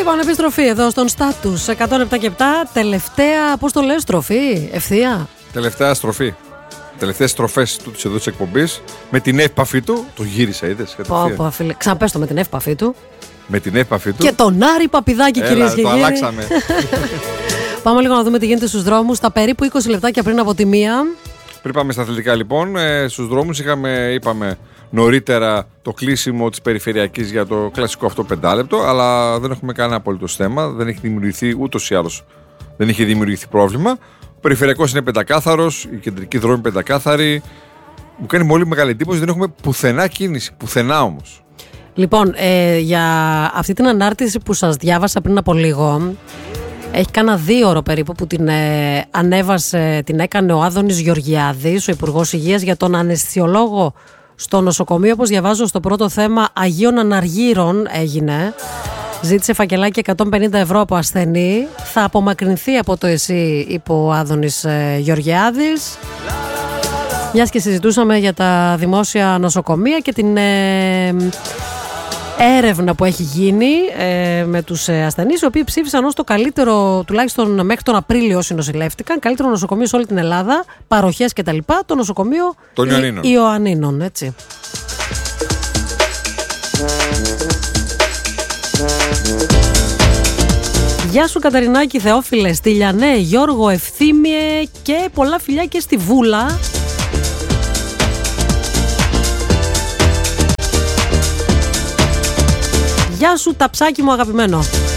Λοιπόν, επιστροφή εδώ στον Στάτους 107 και 7. Τελευταία, πώς το λες, στροφή, ευθεία. Τελευταία στροφή. Τελευταίες στροφές του εδώ της εκπομπής. Με την εύπαφή του. Το γύρισα, είδες. Πω, φίλε. Ξαναπες το με την εύπαφή του. Με την εύπαφή του. Και τον Άρη Παπηδάκη, κυρίες και κύριοι. Το αλλάξαμε. Πάμε λίγο να δούμε τι γίνεται στους δρόμους. Τα περίπου 20 λεπτάκια πριν από τη μία. Πριν πάμε στα αθλητικά, λοιπόν, στους δρόμους είπαμε νωρίτερα το κλείσιμο της περιφερειακής για το κλασικό αυτό 5 λεπτό, αλλά δεν έχουμε κανένα απολύτως θέμα. Δεν έχει δημιουργηθεί ούτως ή άλλως. Δεν είχε δημιουργηθεί πρόβλημα. Ο περιφερειακός είναι πεντακάθαρος, η κεντρική δρόμη είναι πεντακάθαρη. Μου κάνει πολύ μεγάλη εντύπωση, δεν έχουμε πουθενά κίνηση. Πουθενά όμως. Λοιπόν, για αυτή την ανάρτηση που σας διάβασα πριν από λίγο, έχει κάνα 2 ώρο περίπου που την έκανε ο Άδωνης Γεωργιάδης, ο Υπουργός Υγείας, για τον αναισθησιολόγο στο νοσοκομείο. Όπως διαβάζω στο πρώτο θέμα, Αγίων Αναργύρων έγινε. Ζήτησε φακελάκι 150 ευρώ από ασθενή. Θα απομακρυνθεί από το ΕΣΥ, είπε ο Άδωνης Γεωργιάδης. Μιας και συζητούσαμε για τα δημόσια νοσοκομεία και την έρευνα που έχει γίνει με τους ασθενείς, οι οποίοι ψήφισαν ως το καλύτερο, τουλάχιστον μέχρι τον Απρίλιο όσοι νοσηλεύτηκαν, καλύτερο νοσοκομείο σε όλη την Ελλάδα, παροχές κτλ. Το νοσοκομείο των Ιωαννίνων. Ιωαννίνων, έτσι. Γεια σου Καταρινάκη, Θεόφιλε, Στυλιανέ, Γιώργο, Ευθύμιε και πολλά φιλιά και στη Βούλα. Γεια σου ταψάκι μου αγαπημένο.